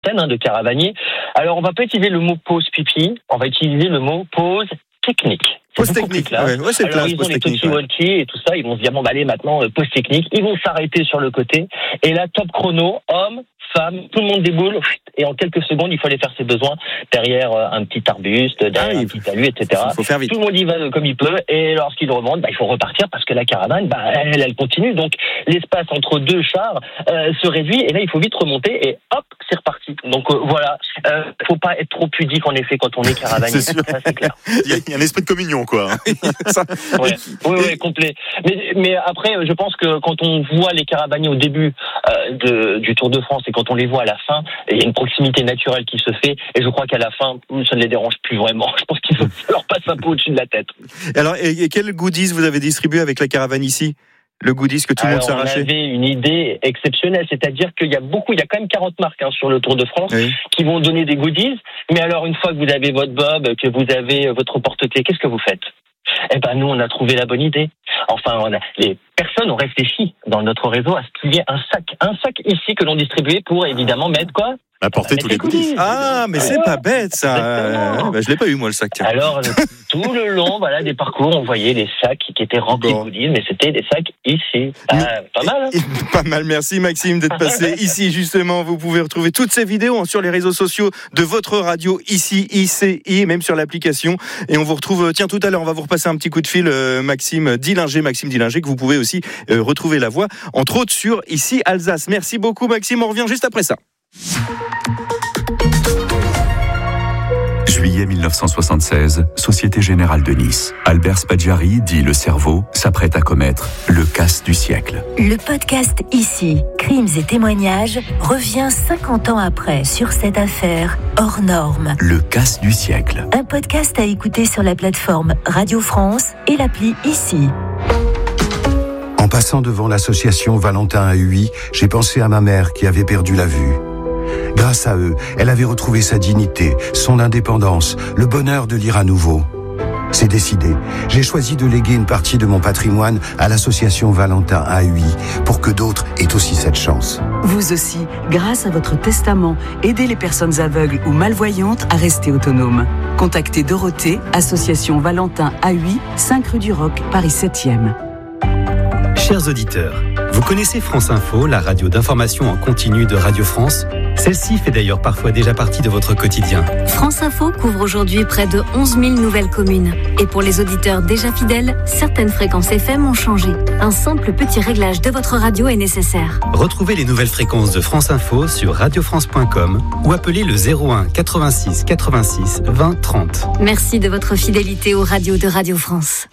de caravaniers. Alors, on va pas utiliser le mot pause pipi, on va utiliser le mot pause technique. Pause technique, là. Ouais, c'est alors, classe, ils ont les talkie-walkie et tout ça, ils vont se dire, bon, bah, allez, maintenant, pause technique. Ils vont s'arrêter sur le côté. Et là, top chrono, homme, femme, tout le monde déboule. Et en quelques secondes, il faut aller faire ses besoins derrière un petit arbuste, derrière un petit talus, etc. Il faut faire vite. Tout le monde y va comme il peut. Et lorsqu'il remonte, il faut repartir parce que la caravane, elle continue. Donc, l'espace entre deux chars se réduit. Et là, il faut vite remonter. Et hop, c'est reparti. Donc, voilà. Faut pas être trop pudique, en effet, quand on est caravanier. C'est sûr. Ça, c'est clair. Il y a un esprit de communion, quoi. Ça... Oui, complet. Mais après, je pense que quand on voit les caravaniers au début du Tour de France et quand on les voit à la fin, il y a une proximité naturelle qui se fait. Et je crois qu'à la fin, ça ne les dérange plus vraiment. Je pense qu'il leur passe un peu au-dessus de la tête. Alors, et quel goodies vous avez distribué avec la caravane ici ? Le goodies que tout le monde s'est arraché. On avait une idée exceptionnelle, c'est-à-dire qu'il y a quand même 40 marques sur le Tour de France qui vont donner des goodies. Mais alors, une fois que vous avez votre bob, que vous avez votre porte-clés, qu'est-ce que vous faites ? Eh ben, nous, on a trouvé la bonne idée. Enfin, les personnes ont réfléchi dans notre réseau à ce qu'il y ait un sac ici que l'on distribuait pour évidemment mettre quoi ? Apporter tous les goodies. Ah, mais c'est pas bête, ça. Je l'ai pas eu, moi, le sac. Alors, tout le long, des parcours, on voyait les sacs qui étaient remplis de goodies, mais c'était des sacs ici. Pas mal, hein ? Pas mal. Merci, Maxime, d'être passé ici, justement. Vous pouvez retrouver toutes ces vidéos sur les réseaux sociaux de votre radio, ici, ICI, même sur l'application. Et on vous retrouve, tout à l'heure, on va vous repasser un petit coup de fil, Maxime Dillinger, que vous pouvez aussi retrouver la voix, entre autres, sur Ici, Alsace. Merci beaucoup, Maxime. On revient juste après ça. Juillet 1976, Société Générale de Nice. Albert Spaggiari, dit le cerveau, s'apprête à commettre le casse du siècle. Le podcast Ici, crimes et témoignages, revient 50 ans après sur cette affaire hors norme. Le casse du siècle. Un podcast à écouter sur la plateforme Radio France et l'appli Ici. En passant devant l'association Valentin à Huy, j'ai pensé à ma mère qui avait perdu la vue. Grâce à eux, elle avait retrouvé sa dignité, son indépendance, le bonheur de lire à nouveau. C'est décidé. J'ai choisi de léguer une partie de mon patrimoine à l'association Valentin à Huy pour que d'autres aient aussi cette chance. Vous aussi, grâce à votre testament, aidez les personnes aveugles ou malvoyantes à rester autonomes. Contactez Dorothée, association Valentin à Huy, 5 rue du Roc, Paris 7e. Chers auditeurs, vous connaissez France Info, la radio d'information en continu de Radio France ? Celle-ci fait d'ailleurs parfois déjà partie de votre quotidien. France Info couvre aujourd'hui près de 11 000 nouvelles communes. Et pour les auditeurs déjà fidèles, certaines fréquences FM ont changé. Un simple petit réglage de votre radio est nécessaire. Retrouvez les nouvelles fréquences de France Info sur radiofrance.com ou appelez le 01 86 86 20 30. Merci de votre fidélité aux radios de Radio France.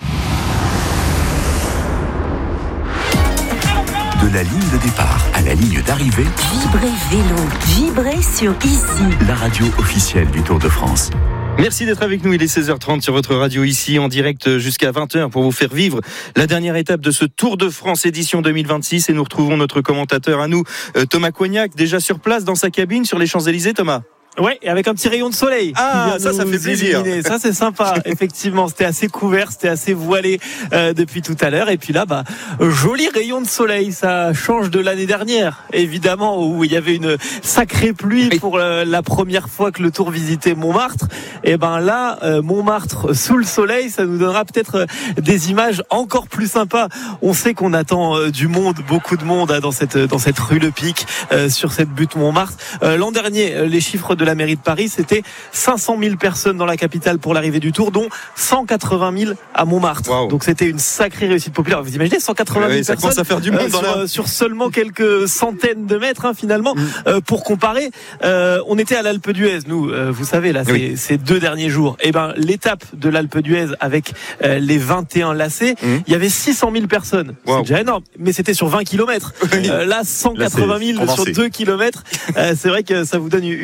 De la ligne de départ à la ligne d'arrivée, Vibrez vélo, vibrez sur Ici. La radio officielle du Tour de France. Merci d'être avec nous, il est 16h30 sur votre radio ici, en direct jusqu'à 20h pour vous faire vivre la dernière étape de ce Tour de France édition 2026 et nous retrouvons notre commentateur à nous, Thomas Coignac, déjà sur place dans sa cabine sur les Champs-Élysées. Thomas. Ouais, et avec un petit rayon de soleil. Ah, ça fait plaisir. Ça, c'est sympa. Effectivement, c'était assez couvert, c'était assez voilé depuis tout à l'heure. Et puis là, joli rayon de soleil. Ça change de l'année dernière, évidemment, où il y avait une sacrée pluie pour la première fois que le Tour visitait Montmartre. Et là, Montmartre sous le soleil, ça nous donnera peut-être des images encore plus sympas. On sait qu'on attend du monde, beaucoup de monde dans cette rue Le Pic, sur cette butte Montmartre. L'an dernier, les chiffres de la mairie de Paris, c'était 500 000 personnes dans la capitale pour l'arrivée du Tour, dont 180 000 à Montmartre. Wow. Donc c'était une sacrée réussite populaire. Vous imaginez 180 000 personnes, commence à faire du monde sur seulement quelques centaines de mètres finalement. Pour comparer, on était à l'Alpe d'Huez, nous, vous savez là, ces 2 derniers jours. Et l'étape de l'Alpe d'Huez avec les 21 lacets, il y avait 600 000 personnes. Wow. C'est déjà énorme, mais c'était sur 20 km. Là, 180 000 sur 2 km. C'est vrai que ça vous donne une idée de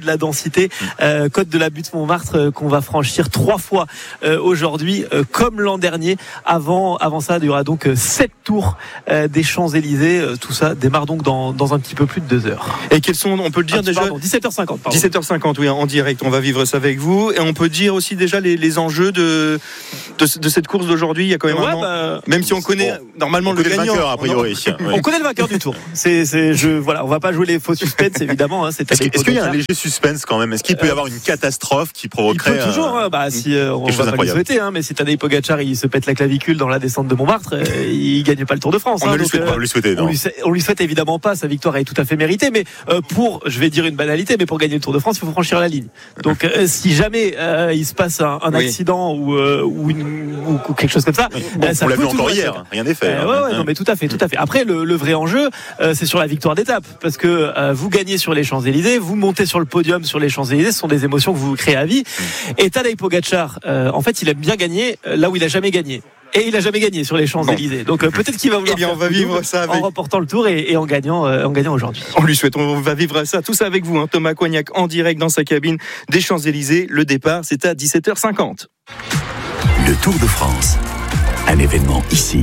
la densité, côte de la butte Montmartre qu'on va franchir 3 fois aujourd'hui, comme l'an dernier. Avant ça, il y aura donc 7 tours des Champs-Élysées. Tout ça démarre donc dans un petit peu plus de 2 heures. Et quels sont, on peut le dire déjà, 17h50. 17h50, oui, en direct. On va vivre ça avec vous. Et on peut dire aussi déjà les enjeux de cette course d'aujourd'hui. Il y a quand même même si on connaît normalement le gagnant. Vainqueur, a priori. On connaît le vainqueur du tour. Voilà, on va pas jouer les faux suspens, évidemment. Est-ce qu'il y a un léger suspense quand même? Est-ce qu'il peut y avoir une catastrophe qui provoquerait? Il peut toujours. Si on va pas le souhaiter, mais si Tadej Pogačar il se pète la clavicule dans la descente de Montmartre, il gagne pas le Tour de France. On ne lui souhaite pas. On lui souhaite évidemment pas. Sa victoire est tout à fait méritée, mais je vais dire une banalité, mais pour gagner le Tour de France, il faut franchir la ligne. Donc si jamais il se passe un accident ou quelque chose comme ça, ça on l'a peut vu encore hier. Rien n'est fait. Non, mais tout à fait. Après, le vrai enjeu, c'est sur la victoire d'étape, parce que vous gagnez sur les Champs-Élysées, vous montez sur le podium sur les Champs-Élysées, ce sont des émotions que vous créez à vie. Et Tadej Pogačar, en fait, il aime bien gagner là où il a jamais gagné. Et il a jamais gagné sur les Champs-Élysées. Donc peut-être qu'il va vouloir on va vivre ça en remportant le Tour et en gagnant aujourd'hui. On lui souhaite, on va vivre ça, tout ça avec vous, Thomas Coignac en direct dans sa cabine des Champs-Élysées. Le départ, c'est à 17h50. Le Tour de France, un événement ici.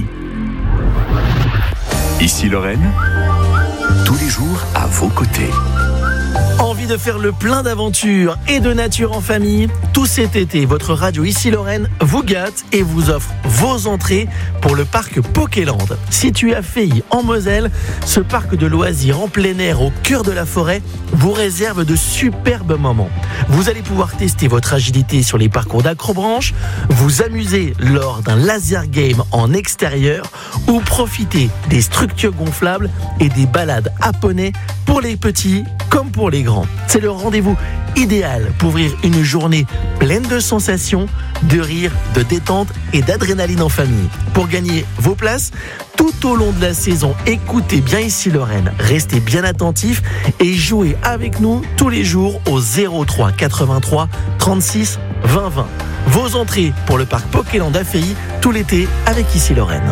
Ici Lorraine, tous les jours à vos côtés. Envie de faire le plein d'aventures et de nature en famille? Tout cet été, votre radio Ici Lorraine vous gâte et vous offre vos entrées pour le parc Pokéland. Situé à Feilly en Moselle, ce parc de loisirs en plein air au cœur de la forêt vous réserve de superbes moments. Vous allez pouvoir tester votre agilité sur les parcours d'acrobranche, vous amuser lors d'un laser game en extérieur ou profiter des structures gonflables et des balades à poney pour les petits comme pour les grands. C'est le rendez-vous idéal pour vivre une journée pleine de sensations, de rire, de détente et d'adrénaline en famille. Pour gagner vos places, tout au long de la saison, écoutez bien Ici Lorraine, restez bien attentifs et jouez avec nous tous les jours au 03 83 36 20 20. Vos entrées pour le parc Pokéland à Feilly tout l'été avec Ici Lorraine.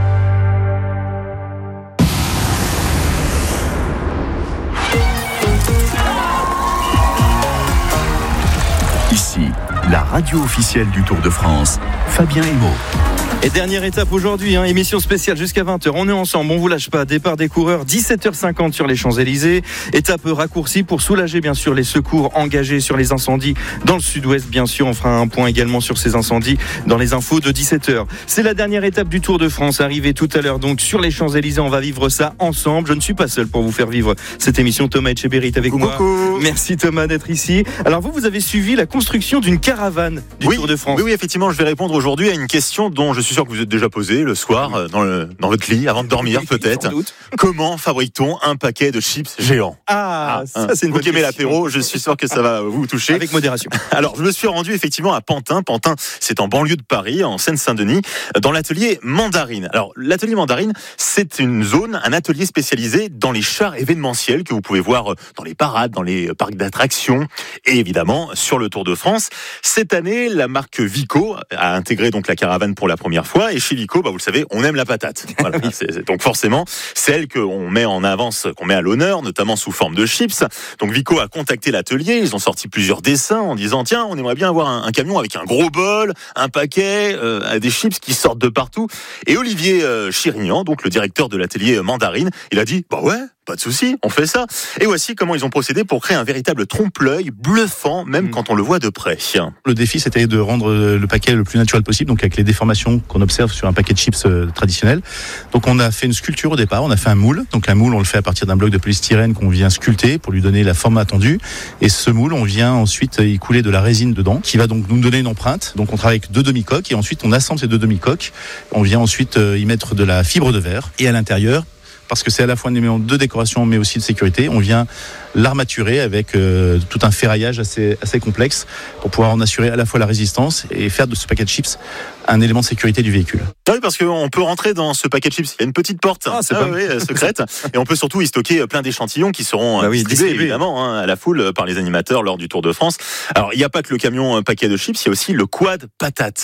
Ici, la radio officielle du Tour de France, Fabien Emo. Et dernière étape aujourd'hui, émission spéciale jusqu'à 20h. On est ensemble, on vous lâche pas. Départ des coureurs, 17h50 sur les Champs-Élysées. Étape raccourcie pour soulager bien sûr les secours engagés sur les incendies dans le sud-ouest. Bien sûr, on fera un point également sur ces incendies dans les infos de 17h. C'est la dernière étape du Tour de France, arrivée tout à l'heure donc sur les Champs-Élysées. On va vivre ça ensemble. Je ne suis pas seul pour vous faire vivre cette émission. Thomas Etcheberry est avec moi. Merci Thomas d'être ici. Alors vous avez suivi la construction d'une caravane du Tour de France. Oui, effectivement, je vais répondre aujourd'hui à une question dont je suis sûr que vous êtes déjà posé le soir dans votre lit avant de dormir peut-être. Comment fabrique-t-on un paquet de chips géants? Ça c'est une bonne question. Vous qui aimez l'apéro, je suis sûr que ça va vous toucher. Avec modération. Alors, je me suis rendu effectivement à Pantin. Pantin, c'est en banlieue de Paris, en Seine-Saint-Denis, dans l'atelier Mandarine. Alors, l'atelier Mandarine, c'est une zone, un atelier spécialisé dans les chars événementiels que vous pouvez voir dans les parades, dans les parcs d'attractions et évidemment sur le Tour de France. Cette année, la marque Vico a intégré donc la caravane pour la première fois. Et chez Vico, vous le savez, on aime la patate. Voilà. Donc forcément, c'est elle qu'on met en avance, qu'on met à l'honneur, notamment sous forme de chips. Donc Vico a contacté l'atelier, ils ont sorti plusieurs dessins en disant tiens, on aimerait bien avoir un camion avec un gros bol, un paquet, des chips qui sortent de partout. Et Olivier Chirignan, donc le directeur de l'atelier Mandarine, il a dit bah ouais, pas de souci, on fait ça. Et voici comment ils ont procédé pour créer un véritable trompe-l'œil bluffant, même quand on le voit de près. Le défi, c'était de rendre le paquet le plus naturel possible, donc avec les déformations qu'on observe sur un paquet de chips traditionnel. Donc on a fait une sculpture au départ, on a fait un moule. Donc un moule, on le fait à partir d'un bloc de polystyrène qu'on vient sculpter pour lui donner la forme attendue. Et ce moule, on vient ensuite y couler de la résine dedans, qui va donc nous donner une empreinte. Donc on travaille avec 2 demi-coques et ensuite on assemble ces 2 demi-coques. On vient ensuite y mettre de la fibre de verre et à l'intérieur, parce que c'est à la fois un élément de décoration mais aussi de sécurité, on vient l'armaturer avec tout un ferraillage assez complexe pour pouvoir en assurer à la fois la résistance et faire de ce paquet de chips un élément de sécurité du véhicule. Oui, parce qu'on peut rentrer dans ce paquet de chips, il y a une petite porte secrète et on peut surtout y stocker plein d'échantillons qui seront distribués évidemment à la foule par les animateurs lors du Tour de France. Alors il n'y a pas que le camion paquet de chips, il y a aussi le quad patate.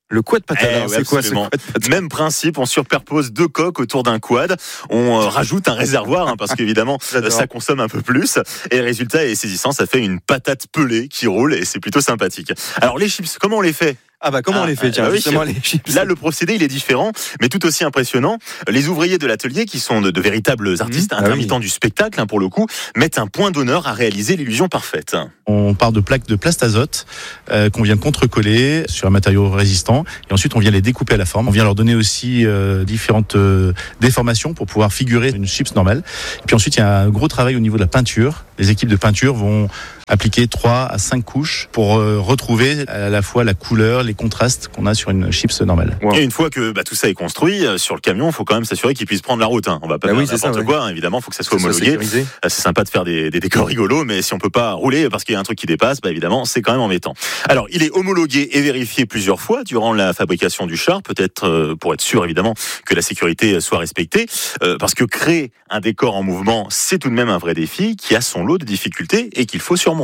Le quad patate, c'est quoi ce quad patate ? Même principe, on superpose 2 coques autour d'un quad, on rajoute un réservoir, parce qu'évidemment ça consomme un peu plus, et le résultat est saisissant, ça fait une patate pelée qui roule et c'est plutôt sympathique. Alors les chips, comment on les fait ? Comment on les fait, tiens, justement, les chips. Là, le procédé, il est différent, mais tout aussi impressionnant. Les ouvriers de l'atelier, qui sont de véritables artistes, intermittents du spectacle, pour le coup, mettent un point d'honneur à réaliser l'illusion parfaite. On part de plaques de plastazote qu'on vient contrecoller sur un matériau résistant, et ensuite on vient les découper à la forme. On vient leur donner aussi différentes déformations pour pouvoir figurer une chips normale. Et puis ensuite, il y a un gros travail au niveau de la peinture. Les équipes de peinture vont appliquer 3 à 5 couches pour retrouver à la fois la couleur, les contrastes qu'on a sur une chips normale. Et une fois que tout ça est construit, sur le camion, il faut quand même s'assurer qu'il puisse prendre la route. On va pas faire n'importe quoi, évidemment, il faut que ça soit homologué. C'est sympa de faire des décors rigolos, mais si on peut pas rouler parce qu'il y a un truc qui dépasse, évidemment, c'est quand même embêtant. Alors, il est homologué et vérifié plusieurs fois durant la fabrication du char, peut-être pour être sûr, évidemment, que la sécurité soit respectée, parce que créer un décor en mouvement, c'est tout de même un vrai défi qui a son lot de difficultés et qu'il faut surmonter.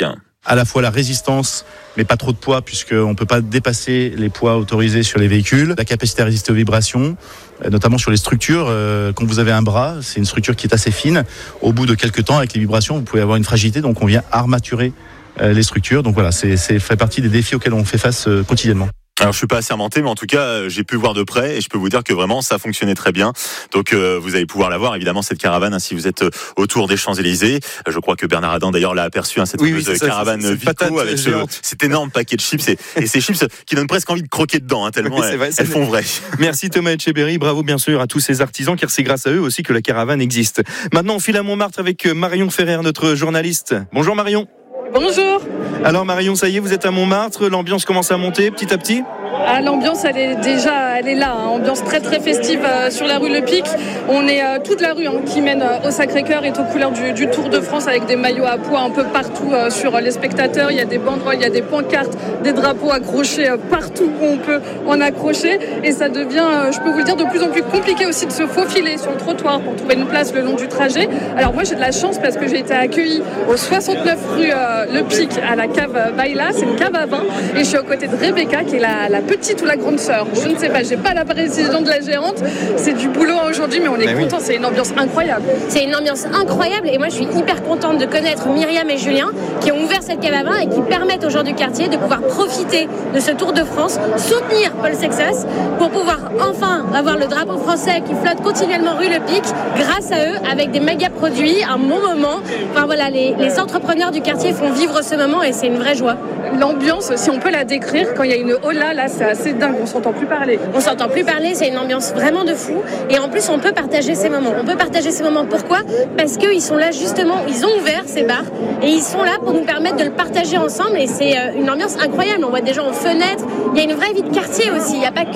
À la fois la résistance, mais pas trop de poids, puisqu'on ne peut pas dépasser les poids autorisés sur les véhicules. La capacité à résister aux vibrations, notamment sur les structures. Quand vous avez un bras, c'est une structure qui est assez fine. Au bout de quelques temps, avec les vibrations, vous pouvez avoir une fragilité, donc on vient armaturer les structures. Donc voilà, c'est fait partie des défis auxquels on fait face quotidiennement. Alors je suis pas assermenté, mais en tout cas j'ai pu voir de près et je peux vous dire que vraiment ça fonctionnait très bien. Donc vous allez pouvoir la voir évidemment, cette caravane, si vous êtes autour des Champs-Élysées. Je crois que Bernard Adam d'ailleurs l'a aperçu, cette fameuse caravane Vico avec cet énorme paquet de chips et ces chips qui donnent presque envie de croquer dedans, tellement elles font vrai. Merci Thomas Etcheberry, bravo bien sûr à tous ces artisans, car c'est grâce à eux aussi que la caravane existe. Maintenant on file à Montmartre avec Marion Ferrer, notre journaliste. Bonjour Marion. Bonjour. Alors Marion, ça y est, vous êtes à Montmartre, l'ambiance commence à monter petit à petit ? L'ambiance, elle est là, ambiance très très festive sur la rue Le Pic. On est toute la rue qui mène au Sacré-Cœur est aux couleurs du Tour de France, avec des maillots à pois un peu partout sur les spectateurs. Il y a des banderoles, il y a des pancartes, des drapeaux accrochés partout où on peut en accrocher. Et ça devient, je peux vous le dire, de plus en plus compliqué aussi de se faufiler sur le trottoir pour trouver une place le long du trajet. Alors moi j'ai de la chance parce que j'ai été accueillie au 69 rue Le Pic à la cave Baila. C'est une cave à vin et je suis aux côtés de Rebecca qui est la petite ou la grande sœur, je ne sais pas, j'ai pas la précision de la gérante. C'est du boulot aujourd'hui, mais on est content, c'est une ambiance incroyable. C'est une ambiance incroyable et moi je suis hyper contente de connaître Myriam et Julien qui ont ouvert cette cave à vin et qui permettent aux gens du quartier de pouvoir profiter de ce Tour de France, soutenir Paul Sexas pour pouvoir enfin avoir le drapeau français qui flotte continuellement rue Le Pic grâce à eux, avec des méga produits, un bon moment. Enfin voilà, les entrepreneurs du quartier font vivre ce moment et c'est une vraie joie. L'ambiance, si on peut la décrire, quand il y a une hola, là c'est assez dingue, on s'entend plus parler. On s'entend plus parler, c'est une ambiance vraiment de fou. Et en plus, on peut partager ces moments. Pourquoi ? Parce qu'ils sont là justement, ils ont ouvert ces bars et ils sont là pour nous permettre de le partager ensemble. Et c'est une ambiance incroyable. On voit des gens aux fenêtres. Il y a une vraie vie de quartier aussi. Il n'y a pas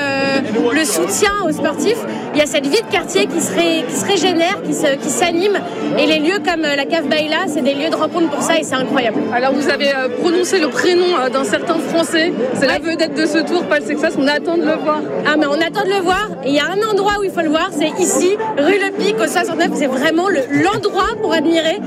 que le soutien aux sportifs. Il y a cette vie de quartier qui se régénère, qui s'anime. Et les lieux comme la cave Baila, c'est des lieux de rencontre pour ça et c'est incroyable. Alors vous avez prononcé le prénom d'un certain Français. C'est la vedette de ce tour, Paul Sexas. On attend de le voir. Ah mais on attend de le voir. Et il y a un endroit où il faut le voir, c'est ici, rue Le Pic, au 69. C'est vraiment l'endroit pour admirer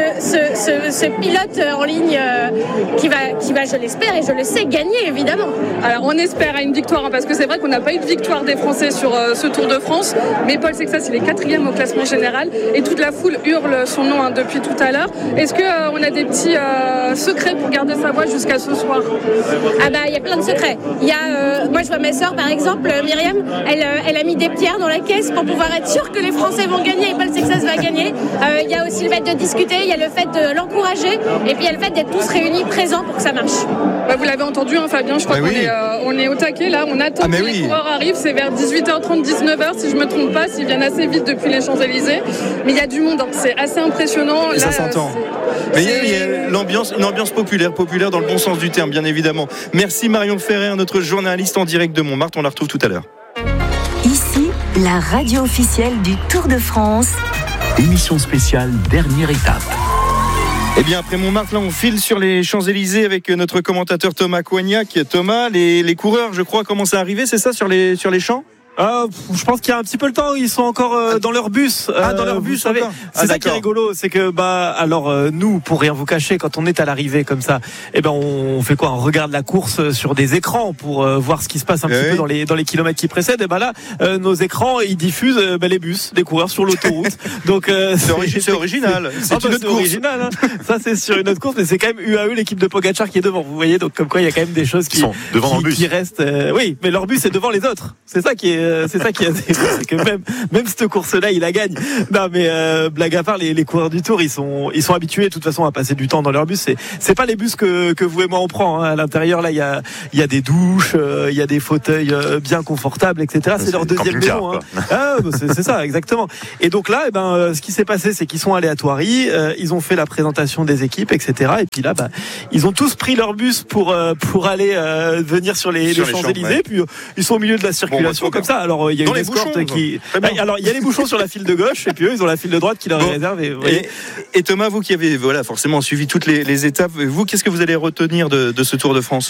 ce pilote en ligne qui va, je l'espère et je le sais, gagner évidemment. Alors on espère à une victoire, parce que c'est vrai qu'on n'a pas eu de victoire des Français sur ce Tour de France. Mais Paul Sexas, il est 4e au classement général et toute la foule hurle son nom depuis tout à l'heure. Est-ce qu'on a des petits secrets pour garder sa voix jusqu'à ce soir ? Ah bah il y a plein de secrets. Il y a, moi je vois ma sœur par exemple, Myriam, elle a mis des pierres dans la caisse pour pouvoir être sûre que les Français vont gagner et Paul Sexas va gagner. Il y a aussi le fait de discuter, il y a le fait de l'encourager et puis il y a le fait d'être tous réunis présents pour que ça marche. Bah vous l'avez entendu Fabien, je crois qu'on est au taquet là, on attend que les coureurs arrivent, c'est vers 18h30, 19h si je me trompe pas, s'ils viennent assez vite depuis les Champs-Élysées. Mais il y a du monde, c'est assez impressionnant. Et là, ça s'entend. Mais il y a une ambiance populaire dans le bon sens du terme, bien évidemment. Merci Marion Ferrer, notre journaliste en direct de Montmartre. On la retrouve tout à l'heure. Ici, la radio officielle du Tour de France. Émission spéciale, dernière étape. Eh bien, après Montmartre, là, on file sur les Champs-Élysées avec notre commentateur Thomas Coignac. Thomas, les coureurs, je crois, commencent à arriver, c'est ça, sur les champs ? Je pense qu'il y a un petit peu le temps. Ils sont encore dans leur bus. Dans leur bus, c'est ça qui est rigolo, c'est que nous, pour rien vous cacher, quand on est à l'arrivée comme ça, on fait quoi ? On regarde la course sur des écrans pour voir ce qui se passe un petit peu dans les kilomètres qui précèdent. Et là, nos écrans, ils diffusent les bus des coureurs sur l'autoroute. Donc c'est original. C'est une autre course. Original, hein. Ça, c'est sur une autre course, mais c'est quand même UAE, l'équipe de Pogacar, qui est devant. Vous voyez, donc comme quoi il y a quand même des choses qui sont devant dans le bus. Qui restent. Oui, mais leur bus est devant les autres. C'est ça qui est c'est que même cette course-là, il la gagne. Non, mais blague à part, les coureurs du Tour, ils sont habitués de toute façon à passer du temps dans leur bus. C'est pas les bus que vous et moi on prend. Hein. À l'intérieur, là, il y a des douches, il y a des fauteuils bien confortables, etc. C'est leur deuxième maison. Hein. C'est ça, exactement. Et donc là, ce qui s'est passé, c'est qu'ils sont allés à Thoiry, ils ont fait la présentation des équipes, etc. Et puis là, ils ont tous pris leur bus pour aller venir sur les Champs-Élysées. Puis ils sont au milieu de la circulation comme ça. Alors il y a une escorte qui. Alors il y a les bouchons sur la file de gauche et puis eux ils ont la file de droite qui leur est réservée. Et Thomas, vous qui avez forcément suivi toutes les étapes, vous qu'est-ce que vous allez retenir de ce Tour de France ?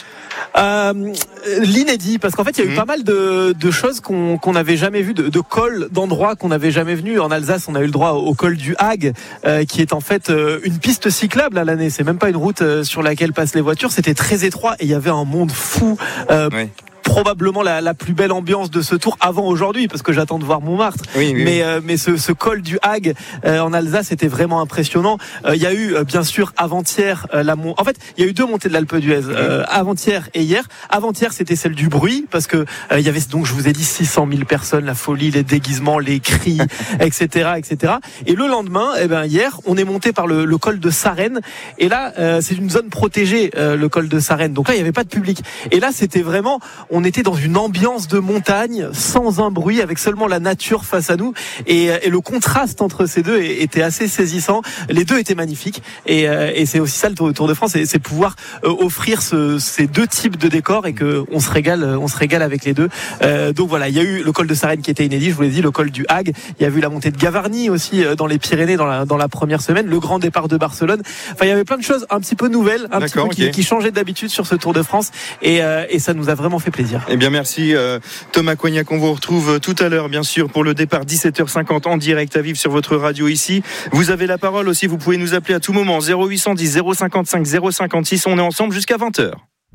L'inédit, parce qu'en fait il y a eu pas mal de choses qu'on n'avait jamais vues, de cols, d'endroits qu'on n'avait jamais venus. En Alsace, on a eu le droit au col du Hag, qui est en fait une piste cyclable à l'année. C'est même pas une route sur laquelle passent les voitures. C'était très étroit et il y avait un monde fou. Probablement la plus belle ambiance de ce Tour avant aujourd'hui, parce que j'attends de voir Montmartre. Mais ce col du Hag en Alsace était vraiment impressionnant. Il y a eu bien sûr avant-hier en fait il y a eu deux montées de l'Alpe d'Huez, avant-hier et hier. Avant-hier c'était celle du bruit, parce que il y avait, donc je vous ai dit, 600 000 personnes, la folie, les déguisements, les cris, etc. Et le lendemain, hier on est monté par le col de Sarenne, et là c'est une zone protégée, le col de Sarenne, donc là il n'y avait pas de public, et là c'était vraiment, on était dans une ambiance de montagne, sans un bruit, avec seulement la nature face à nous, et le contraste entre ces deux était assez saisissant. Les deux étaient magnifiques, et c'est aussi ça le Tour de France, c'est pouvoir offrir ces deux types de décors, et que on se régale avec les deux. Donc voilà, il y a eu le col de Sarenne qui était inédit, je vous l'ai dit, le col du Hag, il y a eu la montée de Gavarnie aussi dans les Pyrénées dans la première semaine, le grand départ de Barcelone. Enfin, il y avait plein de choses un petit peu nouvelles, qui changeaient d'habitude sur ce Tour de France, et ça nous a vraiment fait plaisir. Eh bien merci Thomas Coignac, on vous retrouve tout à l'heure bien sûr pour le départ 17h50 en direct à vivre sur votre radio ici. Vous avez la parole aussi, vous pouvez nous appeler à tout moment 0810 055 056, on est ensemble jusqu'à 20h.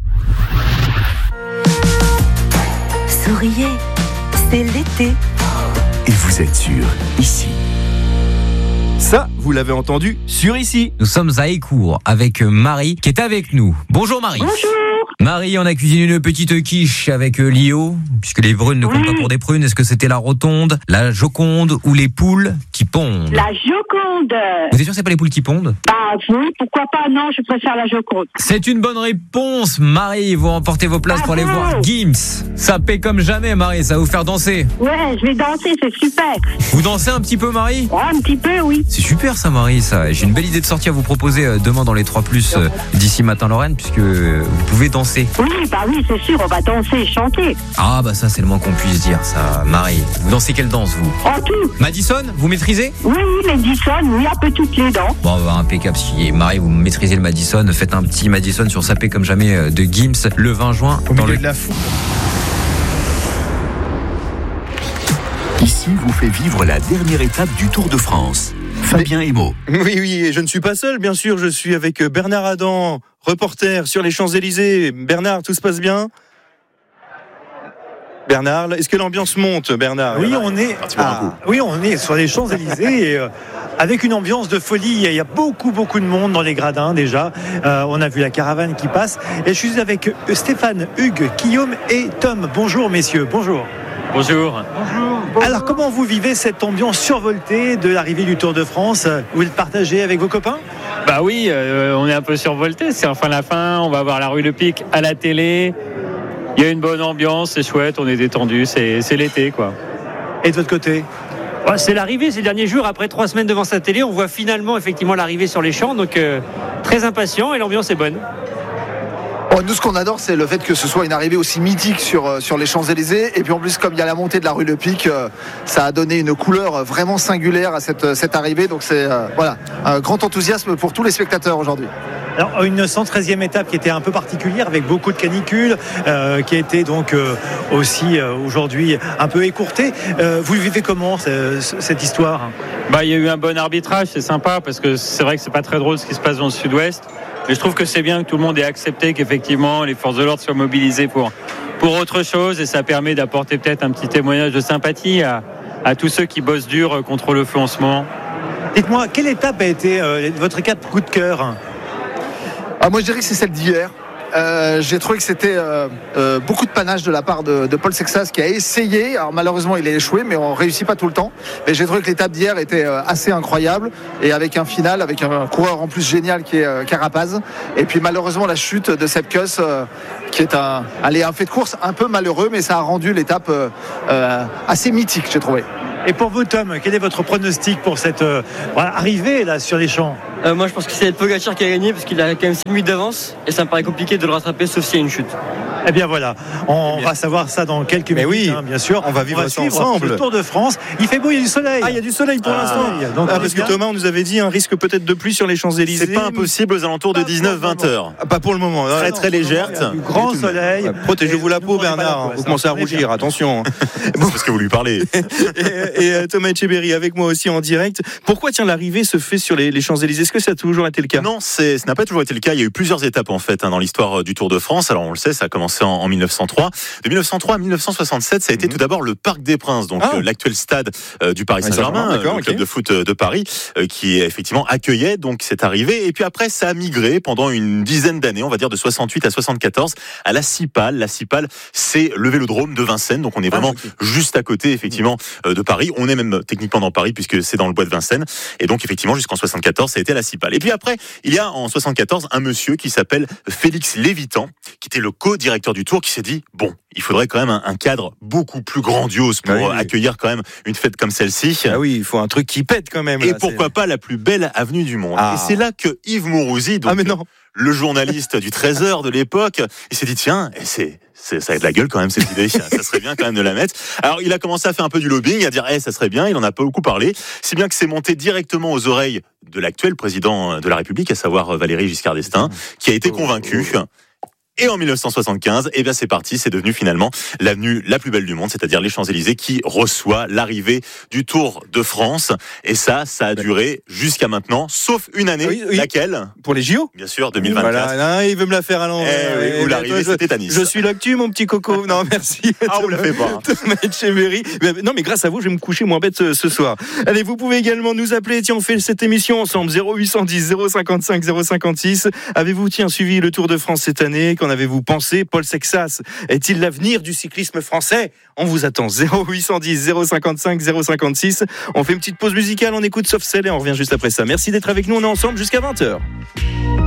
Souriez, c'est l'été. Et vous êtes sûr, ici. Ça, vous l'avez entendu sur ici. Nous sommes à Écourt avec Marie qui est avec nous. Bonjour Marie. Bonjour. Marie, on a cuisiné une petite quiche avec Lio, puisque les prunes ne comptent pas pour des prunes. Est-ce que c'était la rotonde, la joconde ou les poules qui pondent ? La joconde. Vous êtes sûr que c'est pas les poules qui pondent ? Oui, pourquoi pas, non, je préfère la joconde. C'est une bonne réponse, Marie. Vous remportez vos places pour aller voir Gims. Ça paie comme jamais, Marie, ça va vous faire danser. Ouais, je vais danser, c'est super. Vous dansez un petit peu, Marie ? Ouais, un petit peu, oui. C'est super ça, Marie, ça. J'ai une belle idée de sortie à vous proposer demain dans les 3+, d'ici Matin Lorraine, puisque vous pouvez danser. Oui, c'est sûr, on va danser et chanter. Ah ça c'est le moins qu'on puisse dire, ça. Marie, vous dansez quelle danse, vous ? En tout. Madison, vous maîtrisez ? Oui, Madison, oui, un peu toutes les danses. Bon, impeccable. Si Marie, vous maîtrisez le Madison, faites un petit Madison sur Sapé comme jamais de Gims le 20 juin. Au milieu de la foule. Ici vous fait vivre la dernière étape du Tour de France. Fabien Emo. Oui, et je ne suis pas seul, bien sûr, je suis avec Bernard Adam, reporter sur les Champs-Élysées. Bernard, tout se passe bien ? Bernard, est-ce que l'ambiance monte, Bernard ? Oui, on est sur les Champs-Élysées et avec une ambiance de folie. Il y a beaucoup de monde dans les gradins déjà. On a vu la caravane qui passe. Et je suis avec Stéphane, Hugues, Guillaume et Tom. Bonjour messieurs, bonjour. Bonjour. Alors comment vous vivez cette ambiance survoltée de l'arrivée du Tour de France ? Vous le partagez avec vos copains ? Bah oui, on est un peu survolté. C'est enfin la fin. On va voir la rue Le Pic à la télé. Il y a une bonne ambiance, c'est chouette, on est détendu, c'est l'été quoi. Et de votre côté ? C'est l'arrivée ces derniers jours, après 3 semaines devant sa télé, on voit finalement effectivement l'arrivée sur les champs, donc très impatient et l'ambiance est bonne. Nous, ce qu'on adore, c'est le fait que ce soit une arrivée aussi mythique sur les Champs-Élysées. Et puis en plus, comme il y a la montée de la rue Le Pic, ça a donné une couleur vraiment singulière à cette arrivée. Donc c'est un grand enthousiasme pour tous les spectateurs aujourd'hui. Alors, une 113e étape qui était un peu particulière avec beaucoup de canicules, qui a été donc aussi aujourd'hui un peu écourtée. Vous le vivez comment cette histoire ? Il y a eu un bon arbitrage, c'est sympa parce que c'est vrai que c'est pas très drôle ce qui se passe dans le sud-ouest. Mais je trouve que c'est bien que tout le monde ait accepté qu'effectivement les forces de l'ordre soient mobilisées pour autre chose et ça permet d'apporter peut-être un petit témoignage de sympathie à tous ceux qui bossent dur contre le feu en ce moment. Dites-moi, quelle étape a été votre coup de cœur ? Moi je dirais que c'est celle d'hier. J'ai trouvé que c'était beaucoup de panache de la part de Paul Sexas qui a essayé. Alors malheureusement il a échoué, mais on réussit pas tout le temps. Mais j'ai trouvé que l'étape d'hier était assez incroyable et avec un final, avec un coureur en plus génial qui est Carapaz. Et puis malheureusement la chute de Sepp Kuss qui est un fait de course un peu malheureux, mais ça a rendu l'étape assez mythique, j'ai trouvé. Et pour vous, Tom, quel est votre pronostic pour cette arrivée là sur les champs ? Moi je pense que c'est Pogacar qui a gagné parce qu'il a quand même 6 minutes d'avance et ça me paraît compliqué de le rattraper sauf s'il y a une chute. Eh bien voilà, on va savoir ça dans quelques minutes, oui, bien sûr. On va vivre ça ensemble. Le Tour de France, il fait beau, il y a du soleil. Il y a du soleil pour l'instant. Donc parce que Thomas, on nous avait dit un risque peut-être de pluie sur les Champs-Élysées. C'est pas impossible aux alentours de 19-20 heures. Pas pour le moment. Très très légère. Du grand soleil. Protégez-vous la peau, Bernard. Vous commencez à rougir, attention. C'est parce que vous lui parlez. Et Thomas Etcheberry avec moi aussi en direct. Pourquoi l'arrivée se fait sur les Champs-Élysées ? Est-ce que ça a toujours été le cas ? Non, ça n'a pas toujours été le cas. Il y a eu plusieurs étapes en fait dans l'histoire du Tour de France. Alors on le sait, ça a commencé en 1903. De 1903 à 1967, ça a été tout d'abord le Parc des Princes, donc l'actuel stade du Paris Saint-Germain, le club de foot de Paris, qui effectivement accueillait donc cette arrivée. Et puis après, ça a migré pendant une dizaine d'années, on va dire de 68 à 74, à la Cipale. La Cipale, c'est le vélodrome de Vincennes, donc on est vraiment juste à côté effectivement de Paris. On est même techniquement dans Paris puisque c'est dans le bois de Vincennes. Et donc effectivement, jusqu'en 74, ça a été à la Cipale. Et puis après, il y a en 74 un monsieur qui s'appelle Félix Lévitan, qui était le co-directeur du Tour, qui s'est dit bon, il faudrait quand même un cadre beaucoup plus grandiose pour accueillir quand même une fête comme celle-ci. Ah oui, il faut un truc qui pète quand même. Et pourquoi pas la plus belle avenue du monde. Et c'est là que Yves Mourouzi, donc le journaliste du Trésor de l'époque, il s'est dit tiens, ça a de la gueule quand même cette idée, ça serait bien quand même de la mettre. Alors il a commencé à faire un peu du lobbying, à dire ça serait bien, il en a pas beaucoup parlé, si bien que c'est monté directement aux oreilles de l'actuel président de la République, à savoir Valéry Giscard d'Estaing, qui a été convaincu. Et en 1975, c'est parti, c'est devenu finalement l'avenue la plus belle du monde, c'est-à-dire les Champs-Élysées, qui reçoit l'arrivée du Tour de France. Et ça a duré jusqu'à maintenant, sauf une année, laquelle ? Pour les JO ? Bien sûr, 2024. Voilà, il veut me la faire à l'envers. Où l'arrivée, c'était à Nice. Je suis l'actu, mon petit coco. Non, merci. Vous la faites pas. Thomas Etcheberry. Non, mais grâce à vous, je vais me coucher moins bête ce soir. Allez, vous pouvez également nous appeler. Tiens, on fait cette émission ensemble. 0810 055 056. Avez-vous, suivi le Tour de France cette année ? Qu'en avez-vous pensé ? Paul Sexas est-il l'avenir du cyclisme français ? On vous attend. 0810 055 056. On fait une petite pause musicale, on écoute Soft Cell et on revient juste après ça. Merci d'être avec nous, on est ensemble jusqu'à 20h.